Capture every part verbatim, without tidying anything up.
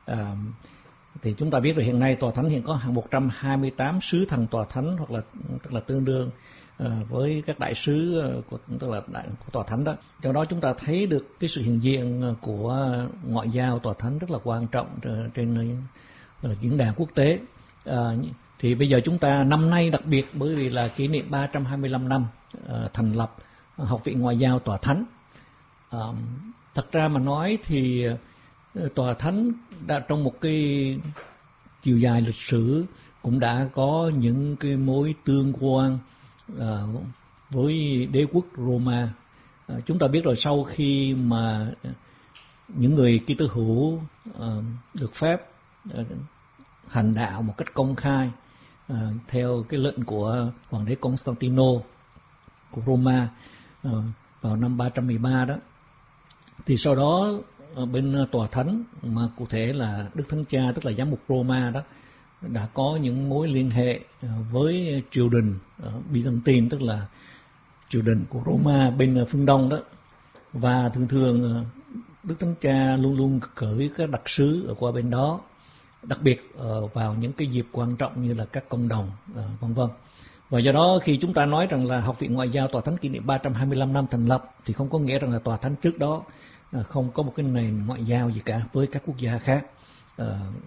À, thì chúng ta biết rồi hiện nay tòa thánh hiện có hàng một trăm hai mươi tám sứ thần tòa thánh, hoặc là tức là tương đương uh, với các đại sứ uh, của tức là đại của tòa thánh đó. Do đó chúng ta thấy được cái sự hiện diện của ngoại giao tòa thánh rất là quan trọng trên uh, diễn đàn quốc tế. Uh, thì bây giờ chúng ta năm nay đặc biệt bởi vì là kỷ niệm ba trăm hai mươi lăm năm uh, thành lập Học viện Ngoại giao Tòa Thánh. Uh, thật ra mà nói thì uh, Tòa Thánh đã trong một cái chiều dài lịch sử cũng đã có những cái mối tương quan uh, với đế quốc Roma. Uh, chúng ta biết rồi, sau khi mà những người Kitô hữu uh, được phép uh, hành đạo một cách công khai uh, theo cái lệnh của Hoàng đế Constantino của Roma uh, vào năm ba trăm mười ba đó, thì sau đó ở bên Tòa Thánh, mà cụ thể là Đức Thánh Cha tức là giám mục Roma đó, đã có những mối liên hệ với triều đình Byzantine, tức là triều đình của Roma bên phương Đông đó. Và thường thường Đức Thánh Cha luôn luôn cử các đặc sứ ở qua bên đó, đặc biệt vào những cái dịp quan trọng như là các công đồng vân vân. Và do đó khi chúng ta nói rằng là Học viện Ngoại giao Tòa Thánh kỷ niệm ba trăm hai mươi lăm năm thành lập thì không có nghĩa rằng là Tòa Thánh trước đó không có một cái nền ngoại giao gì cả với các quốc gia khác. À,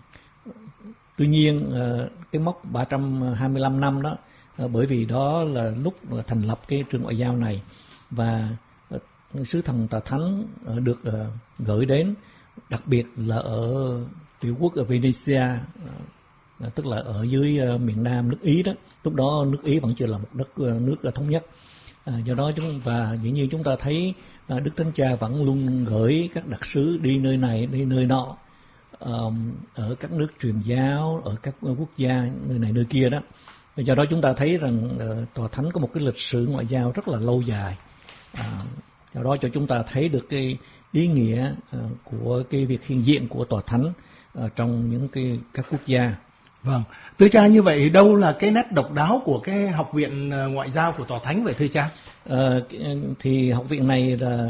tuy nhiên cái mốc ba trăm hai mươi lăm năm đó, bởi vì đó là lúc thành lập cái trường ngoại giao này, và sứ thần Tòa Thánh được gửi đến đặc biệt là ở tiểu quốc ở Venetia, tức là ở dưới miền Nam nước Ý đó. Lúc đó nước Ý vẫn chưa là một đất nước thống nhất. À, do đó chúng và dĩ nhiên chúng ta thấy à, Đức Thánh Cha vẫn luôn gửi các đặc sứ đi nơi này đi nơi nọ, um, ở các nước truyền giáo, ở các quốc gia nơi này nơi kia đó. Và do đó chúng ta thấy rằng uh, Tòa Thánh có một cái lịch sử ngoại giao rất là lâu dài. À, do đó cho chúng ta thấy được cái ý nghĩa uh, của cái việc hiện diện của Tòa Thánh uh, trong những cái các quốc gia. Vâng, thưa cha, như vậy đâu là cái nét độc đáo của cái Học viện Ngoại giao của Tòa Thánh vậy thưa cha? À, thì học viện này là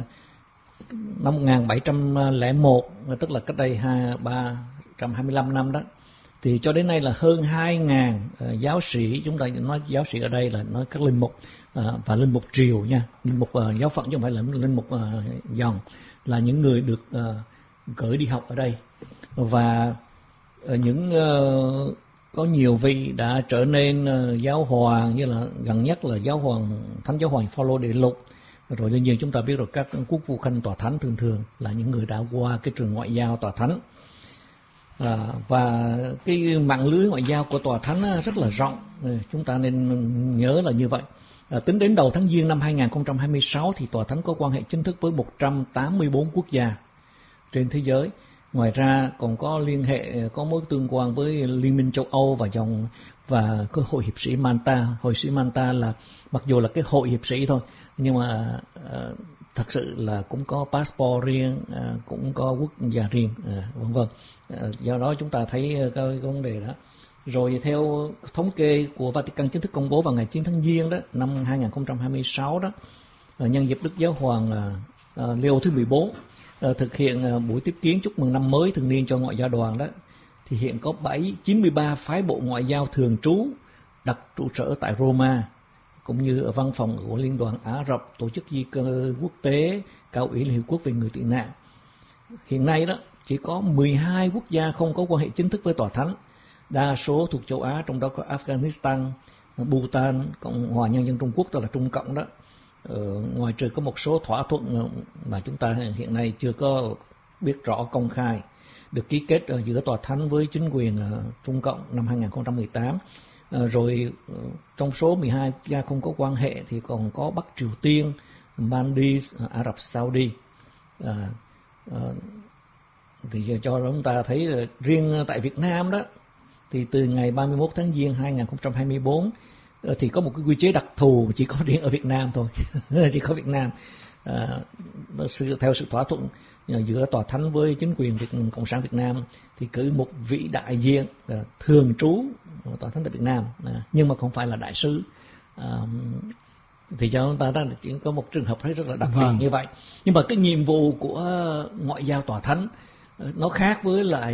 năm một nghìn bảy trăm lẻ một, tức là cách đây ba trăm hai mươi lăm năm đó, thì cho đến nay là hơn hai nghìn uh, giáo sĩ, chúng ta nói giáo sĩ ở đây là nói các linh mục uh, và linh mục triều nha, linh mục uh, giáo phận chứ không phải là linh mục uh, dòng, là những người được uh, gửi đi học ở đây. Và uh, những uh, có nhiều vị đã trở nên uh, giáo hoàng, như là gần nhất là giáo hoàng Thánh giáo hoàng Phaolô đệ lục. Rồi đương nhiên chúng ta biết rồi, các quốc vụ khanh Tòa Thánh thường thường là những người đã qua cái trường ngoại giao Tòa Thánh. À, và cái mạng lưới ngoại giao của Tòa Thánh rất là rộng, chúng ta nên nhớ là như vậy. À, tính đến đầu tháng Giêng năm hai nghìn không trăm hai mươi sáu thì Tòa Thánh có quan hệ chính thức với một trăm tám mươi bốn quốc gia trên thế giới. Ngoài ra còn có liên hệ, có mối tương quan với Liên minh châu Âu và dòng và cái hội hiệp sĩ Malta. Hội sĩ Malta là mặc dù là cái hội hiệp sĩ thôi, nhưng mà uh, thật sự là cũng có passport riêng, uh, cũng có quốc gia riêng, uh, vân vân. Uh, do đó chúng ta thấy uh, cái, cái vấn đề đó. Rồi theo thống kê của Vatican chính thức công bố vào ngày chín tháng Giêng đó năm hai nghìn không trăm hai mươi sáu đó, uh, nhân dịp Đức Giáo hoàng uh, uh, Leo thứ mười bốn uh, thực hiện uh, buổi tiếp kiến chúc mừng năm mới thường niên cho ngoại giao đoàn đó, thì hiện có bảy chín mươi ba phái bộ ngoại giao thường trú đặt trụ sở tại Roma, cũng như ở văn phòng của Liên đoàn Ả Rập, Tổ chức Di cư quốc tế, Cao ủy Liên Hiệp Quốc về người tị nạn. Hiện nay đó chỉ có mười hai quốc gia không có quan hệ chính thức với Tòa Thánh, đa số thuộc châu Á, trong đó có Afghanistan, Bhutan, Cộng hòa Nhân dân Trung Quốc, tức là Trung Cộng đó. Ờ, ngoài trừ có một số thỏa thuận mà chúng ta hiện nay chưa có biết rõ công khai, được ký kết giữa Tòa Thánh với chính quyền Trung Cộng năm hai nghìn không trăm mười tám. À, rồi trong số mười hai quốc gia không có quan hệ thì còn có Bắc Triều Tiên, Maldives, Ả Rập Saudi. À, à, thì cho chúng ta thấy riêng tại Việt Nam đó, thì từ ngày ba mươi mốt tháng Giêng hai nghìn không trăm hai mươi bốn thì có một cái quy chế đặc thù chỉ có riêng ở Việt Nam thôi, chỉ có Việt Nam. À, theo sự thỏa thuận giữa Tòa Thánh với chính quyền Việt Cộng sản Việt Nam thì cử một vị đại diện uh, thường trú của Tòa Thánh tại Việt Nam, uh, nhưng mà không phải là đại sứ. Uh, thì cho chúng ta đang chỉ có một trường hợp rất là đặc biệt vâng. như vậy. Nhưng mà cái nhiệm vụ của ngoại giao Tòa Thánh uh, nó khác với lại